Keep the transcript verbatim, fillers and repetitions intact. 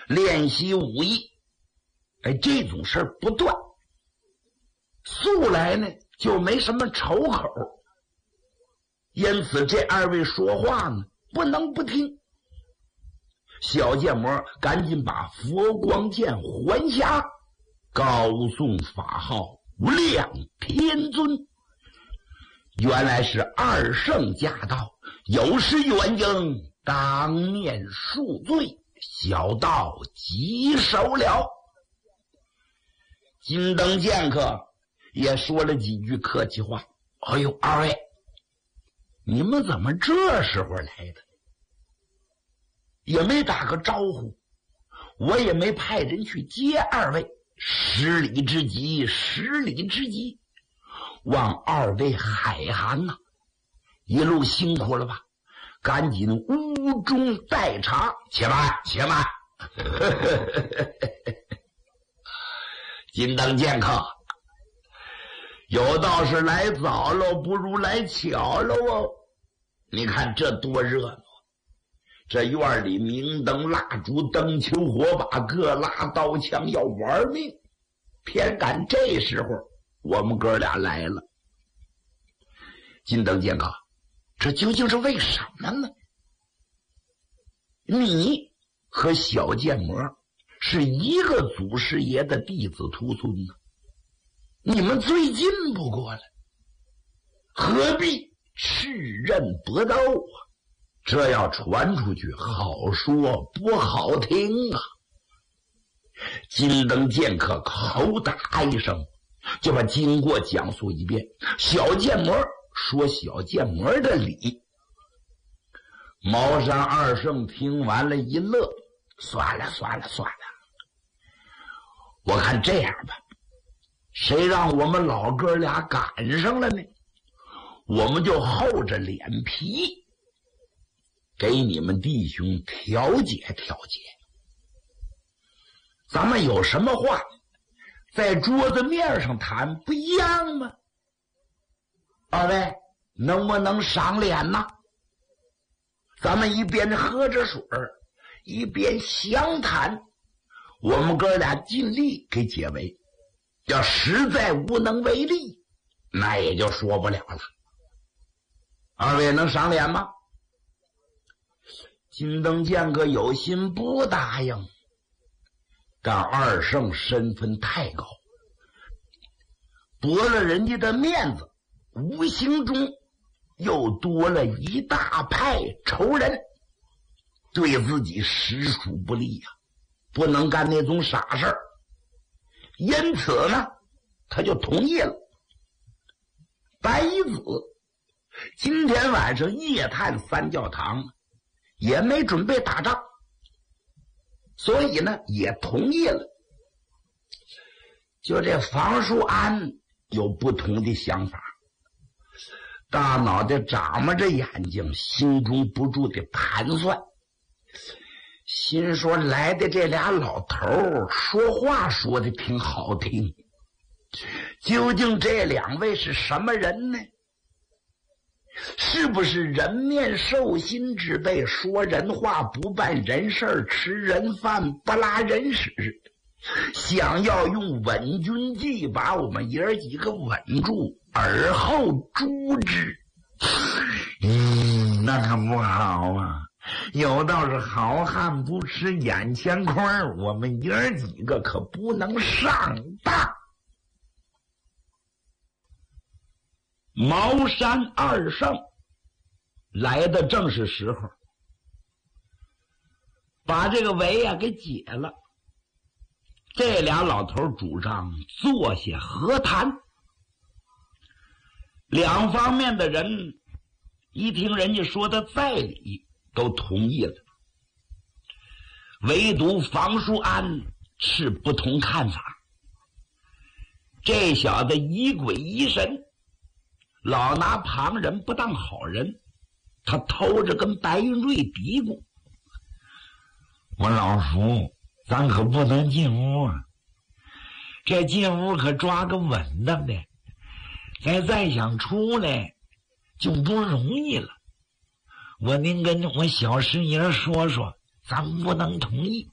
练习武艺，哎，这种事儿不断，素来呢就没什么仇口，因此这二位说话呢不能不听。小剑魔赶紧把佛光剑还下，高颂法号无量天尊。原来是二圣驾到，有失远迎，当面恕罪，小道棘手了。金灯剑客也说了几句客气话。哎呦，二位，你们怎么这时候来的？也没打个招呼，我也没派人去接二位，十里之急，十里之急，望二位海涵呐、啊！一路辛苦了吧？赶紧屋中待茶。且慢，且慢！金灯剑客，有道是来早了不如来巧了哦。你看这多热闹！这院里明灯蜡烛，灯球火把，各拉刀枪要玩命，偏赶这时候我们哥俩来了。金灯剑客，这究竟是为什么呢？你和小剑魔是一个祖师爷的弟子徒孙呢，你们最近不过了，何必赤刃搏斗啊？这要传出去，好说不好听啊！金灯剑客口答一声，就把经过讲述一遍。小剑魔说小剑魔的理。茅山二圣听完了一乐，算了算了算了，我看这样吧，谁让我们老哥俩赶上了呢？我们就厚着脸皮给你们弟兄调解调解。咱们有什么话在桌子面上谈不一样吗？二位能不能赏脸呢？咱们一边喝着水一边详谈，我们哥俩尽力给解围。要实在无能为力，那也就说不了了。二位能赏脸吗？金灯剑客有心不答应，但二圣身份太高，驳了人家的面子，无形中又多了一大派仇人，对自己实属不利呀、啊，不能干那种傻事儿。因此呢，他就同意了。白衣子今天晚上夜探三教堂，也没准备打仗，所以呢也同意了。就这房叔安有不同的想法，大脑袋眨巴着眼睛，心中不住的盘算，心说来的这俩老头说话说的挺好听，究竟这两位是什么人呢？是不是人面兽心之辈，说人话不办人事，吃人饭不拉人屎，想要用稳军计把我们爷儿几个稳住，而后诛之？嗯，那可不好啊！有道是好汉不吃眼前亏，我们爷儿几个可不能上当。茅山二圣来的正是时候，把这个围啊给解了。这俩老头主张坐下和谈，两方面的人一听人家说的在理，都同意了。唯独房叔安是不同看法。这小子疑鬼疑神，老拿旁人不当好人，他偷着跟白云瑞嘀咕：“我老叔，咱可不能进屋啊！这进屋可抓个稳当的，咱再想出来就不容易了。我您跟我小师爷说说，咱不能同意。”